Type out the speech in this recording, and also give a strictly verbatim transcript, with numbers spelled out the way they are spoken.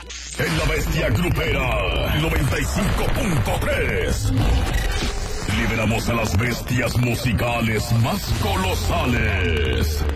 En la bestia grupera noventa y cinco punto tres. Liberamos a las bestias musicales más colosales.